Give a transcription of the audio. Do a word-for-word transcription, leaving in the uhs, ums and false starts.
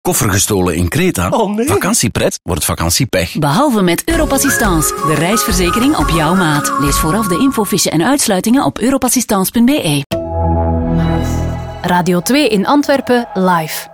Koffer gestolen in Kreta? Oh nee. Vakantiepret wordt vakantiepech. Behalve met Europassistance, de reisverzekering op jouw maat. Lees vooraf de infofiche en uitsluitingen op europassistance punt be. Radio twee in Antwerpen live.